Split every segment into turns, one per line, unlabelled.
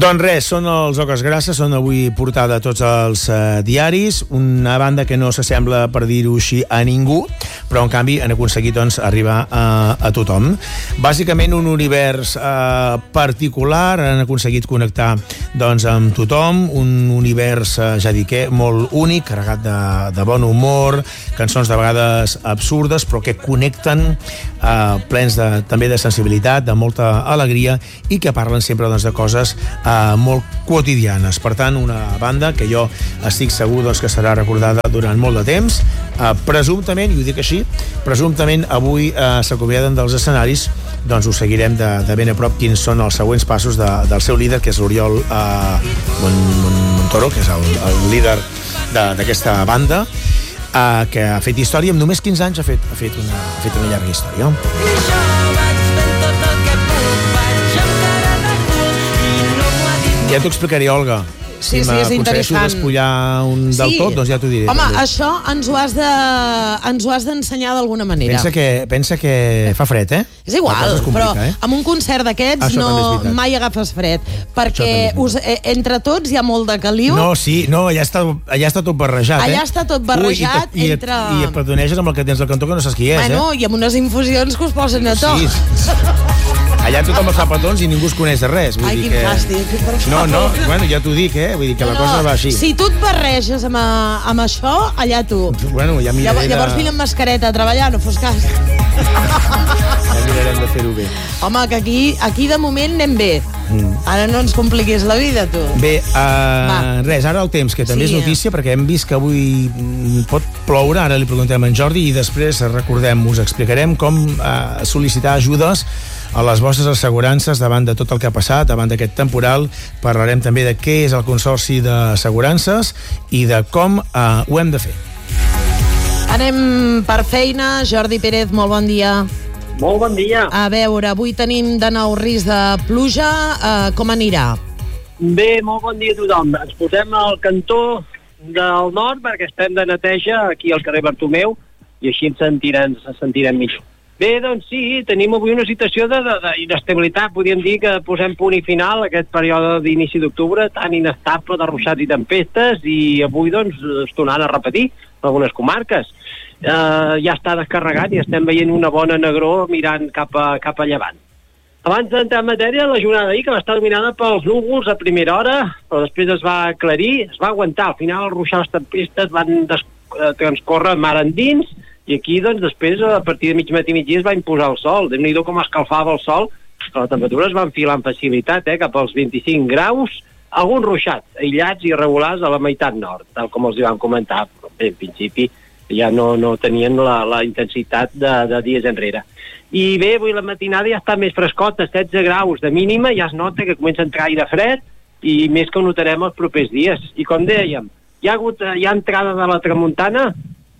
Doncs res, són els Oques Grasses, són avui portada a tots els diaris, una banda que no s'assembla, per dir-ho així, a ningú, però en canvi han aconseguit doncs, arribar a tothom. Bàsicament un univers particular, han aconseguit connectar doncs, amb tothom, un univers, ja dic molt únic, carregat de bon humor, cançons de vegades absurdes, però que connecten, plens també de sensibilitat, de molta alegria, i que parlen sempre doncs, de coses molt quotidianes. Per tant, una banda que jo estic segur doncs, que serà recordada durant molt de temps. Presumptament, i ho dic així, presumptament avui s'acomiaden dels escenaris, doncs ho seguirem de ben a prop quins són els següents passos del seu líder, que és l'Oriol Montoro, que és el líder d'aquesta banda, que ha fet història, amb només 15 anys ha fet una llarga història. Ja t'ho explicaré, Olga. Si m'aconsegueixo despullar un del tot, doncs ja t'ho diré.
Home, això ens ho has d'ensenyar d'alguna manera.
Pensa que fa fred,
És igual, però amb un concert d'aquests mai agafes fred, perquè entre tots hi ha molt de caliu.
No, allà està tot barrejat.
Allà està tot barrejat entre...
I et petoneges amb el que tens al cantó, que no saps qui és,
Bueno, i amb unes infusions que us posen a to.
Allà tothom es fa petons i ningú es coneix de res.
Ai, quin fàstic.
No, bueno, ja t'ho dic, Vull dir que la cosa va així.
Si tu et barreges amb això, allà tu.
Bueno, ja miraré
Llavors vine amb mascareta a treballar, no fos cas.
Ja mirarem de fer-ho bé.
Home, que aquí de moment anem bé. Ara no ens compliquis la vida, tu.
Bé, res, ara el temps, que també és notícia, perquè hem vist que avui pot ploure, ara li preguntem a en Jordi, i després us explicarem com sol·licitar ajudes a les vostres assegurances davant de tot el que ha passat, davant d'aquest temporal. Parlarem també de què és el Consorci d'Assegurances i de com ho hem de fer.
Anem per feina. Jordi Pérez, molt bon dia.
Molt bon dia.
A veure, avui tenim de nou risc de pluja. Com anirà?
Bé, molt bon dia a tothom. Ens posem al cantó del nord perquè estem de neteja aquí al carrer Bartomeu i així ens sentirem millor. Bé, doncs sí, tenim avui una situació d'inestabilitat. Podríem dir que posem punt i final a aquest període d'inici d'octubre tan inestable de ruixats i tempestes, i avui doncs es tornaran a repetir en algunes comarques. Ja està descarregat i estem veient una bona negror mirant cap a llevant. Abans d'entrar en matèria, la jornada d'ahir, que va estar dominada pels núvols a primera hora, però després es va aclarir, es va aguantar. Al final els ruixats tempestes van transcórrer mar endins, i aquí, doncs, després, a partir de mig matí i migdia es va imposar el sol. Déu-n'hi-do com escalfava el sol, que la temperatura es va enfilar amb facilitat, cap als 25 graus, alguns ruixats, aïllats i irregulars a la meitat nord, tal com els vam comentar. Bé, en principi ja no tenien la intensitat de dies enrere. I bé, avui la matinada ja està més frescota, 16 graus de mínima, ja es nota que comença a entrar aire fred, i més que ho notarem els propers dies. I com dèiem, hi ha entrada de la tramuntana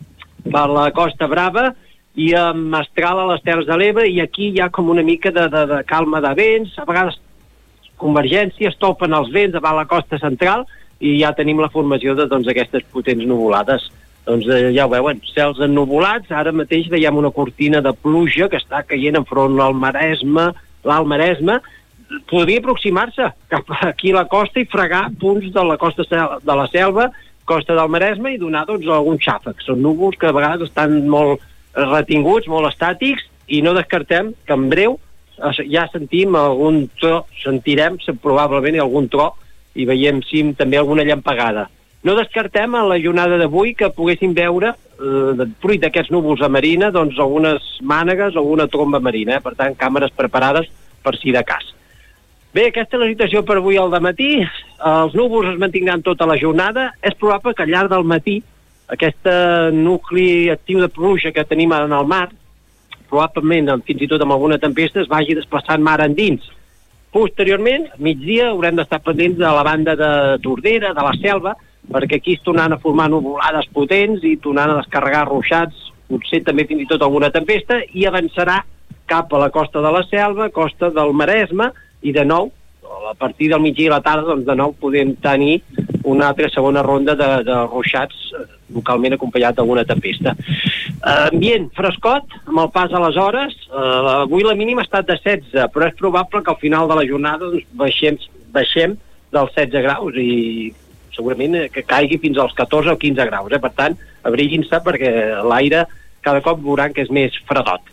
per la Costa Brava i amb mestral a les Terres de l'Ebre, i aquí hi ha com una mica de calma de vents, a vegades convergències, topen els vents davant la costa central i ja tenim la formació d'aquestes potents nuvolades. Doncs ja ho veuen, cels ennuvolats, ara mateix veiem una cortina de pluja que està caient enfront al Maresme, l'Alt Maresme, podria aproximar-se cap aquí a la costa i fregar punts de la costa de la Selva, costa del Maresme, i donar alguns xàfecs. Són núvols que a vegades estan molt retinguts, molt estàtics, i no descartem que en breu ja sentim algun tro, sentirem probablement algun tro, i veiem també alguna llampegada. No descartem en la jornada d'avui que poguéssim veure, fruit d'aquests núvols a marina, doncs algunes mànegues, alguna tromba marina. Per tant, càmeres preparades per si de cas. Bé, aquesta és la situació per avui al dematí. Els núvols es mantindran tota la jornada. És probable que al llarg del matí aquest nucli actiu de pluja que tenim en el mar, probablement fins i tot amb alguna tempesta, es vagi desplaçant mar endins. Posteriorment, a migdia, haurem d'estar pendents de la banda de Tordera, de la Selva, perquè aquí es tornaran a formar nuvolades potents i tornaran a descarregar ruixats, potser també fins i tot alguna tempesta, i avançarà cap a la costa de la Selva, costa del Maresme, i de nou, a partir del migdia i la tarda, doncs de nou podem tenir una altra segona ronda de ruixats, localment acompanyat d'alguna tempesta. Ambient frescot, amb el pas a les hores. Avui la mínima ha estat de 16, però és probable que al final de la jornada baixem dels 16 graus i segurament que caigui fins als 14 o 15 graus. Per tant, abriguin-se perquè l'aire cada cop veuran que és més fredot.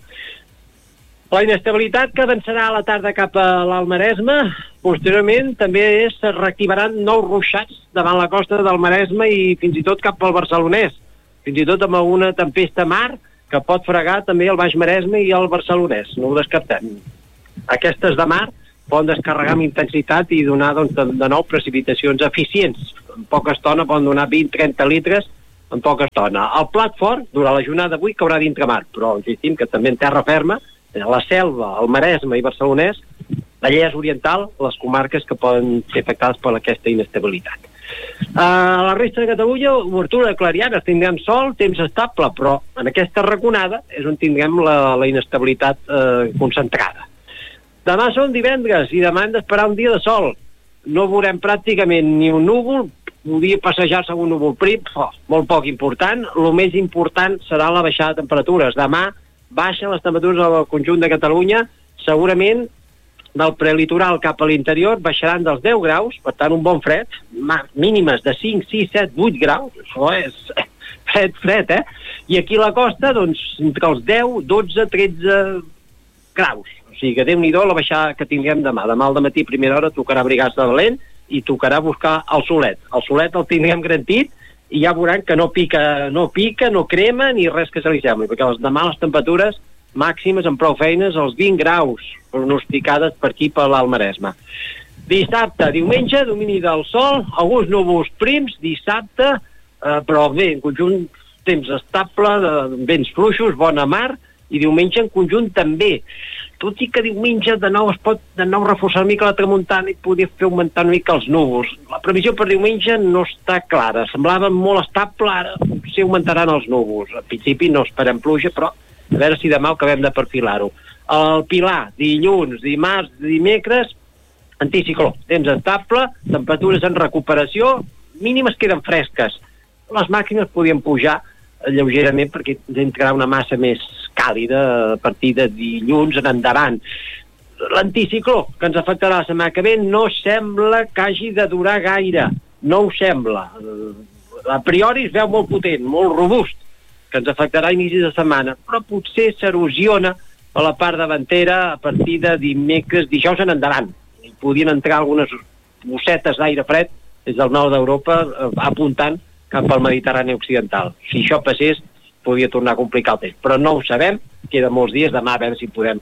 La inestabilitat que avançarà a la tarda cap a l'Alt Maresme, posteriorment també es reactivaran nous ruixats davant la costa del Maresme i fins i tot cap al Barcelonès, fins i tot amb una tempesta mar que pot fregar també el Baix Maresme i el Barcelonès, no ho descartem. Aquestes de mar poden descarregar amb intensitat i donar de nou precipitacions eficients. En poca estona poden donar 20-30 litres en poca estona. El plat fort, durant la jornada d'avui, caurà dintre mar, però insistim que també en terra ferma, la Selva, el Maresme i Barcelonès, Vallès Oriental, les comarques que poden ser afectades per aquesta inestabilitat. A la resta de Catalunya, obertura de clarianes, tindrem sol, temps estable, però en aquesta raconada és on tindrem la inestabilitat concentrada. Demà són divendres i demà hem d'esperar un dia de sol. No veurem pràcticament ni un núvol, podria passejar-se amb un núvol prim, molt poc important. El més important serà la baixada de temperatures. Demà baixen les temperatures al conjunt de Catalunya, segurament del prelitoral cap a l'interior baixaran dels 10 graus, per tant un bon fred, mínimes de 5, 6, 7, 8 graus, això és fred, I aquí a la costa, doncs, entre els 10, 12, 13 graus. O sigui que Déu-n'hi-do la baixada que tindrem demà. Demà al dematí, primera hora, tocarà abrigar-se de valent i tocarà buscar el solet. El solet el tindrem garantit i ja veuran que no pica, no crema ni res que se li sembli, perquè demà les temperatures màximes amb prou feines als 20 graus pronosticades per aquí per l'Alt Maresme. Dissabte, diumenge, domini del sol, alguns núvols prims, dissabte, però bé, en conjunt temps estable, vents fluixos, bona mar, i diumenge en conjunt també. Tot i que diumenge de nou es pot de nou reforçar una mica la tramuntana i poder fer augmentar una mica els núvols. La previsió per diumenge no està clara. Semblava molt estable, ara potser augmentaran els núvols. Al principi no esperem pluja, però a veure si demà acabem de perfilar-ho. El Pilar, dilluns, dimarts, dimecres, anticicló. Temps estable, temperatures en recuperació, mínimes queden fresques. Les màximes podien pujar lleugerament perquè entrarà una massa més càlida a partir de dilluns en endavant. L'anticicló que ens afectarà la setmana que ve no sembla que hagi de durar gaire, no ho sembla. A priori es veu molt potent, molt robust, que ens afectarà a inicis de setmana, però potser s'erosiona a la part davantera a partir de dimecres, dijous en endavant. Hi podien entrar algunes bossetes d'aire fred des del nord d'Europa apuntant cap al Mediterrani occidental. Si això passés, podria tornar a complicar el temps. Però no ho sabem, queda molts dies, demà a veure si podem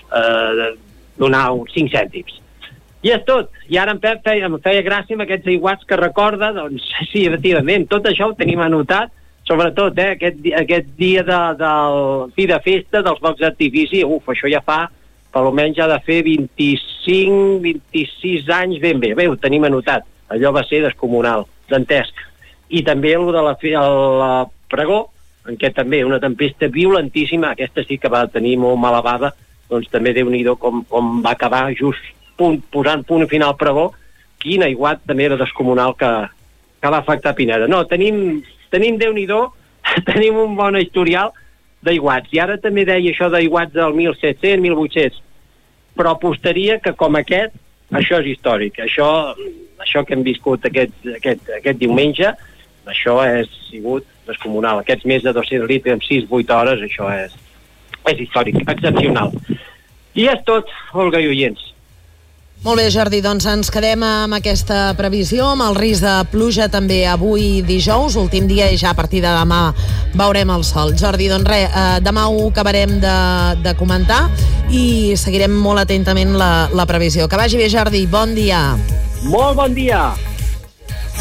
donar uns 5 cèntims. I és tot. I ara em feia gràcia amb aquests aiguats que recorda, doncs sí, efectivament, tot això ho tenim anotat, sobretot aquest dia de festa dels focs d'artifici, això ja fa, per almenys ha de fer 25, 26 anys ben bé. Bé, ho tenim anotat. Allò va ser descomunal, dantesc. I també el de la pregó, en què també una tempesta violentíssima, aquesta sí que va tenir molt mala bava, doncs també Déu-n'hi-do com va acabar just posant punt final pregó, quin aiguat també era descomunal que va afectar Pineda. No, tenim Déu-n'hi-do, tenim un bon historial d'aiguats, i ara també deia això d'aiguats del 1700, 1800, però apostaria que com aquest, això és històric, això que hem viscut aquest diumenge, això ha sigut descomunal. Aquests més de 200 litres en 6-8 hores, això és històric, excepcional. I és tot, Olga i oients.
Molt bé, Jordi, doncs ens quedem amb aquesta previsió, amb el risc de pluja també avui dijous, últim dia, i ja a partir de demà veurem el sol. Jordi, doncs res, demà ho acabarem de comentar i seguirem molt atentament la previsió. Que vagi bé, Jordi, bon dia.
Molt bon dia.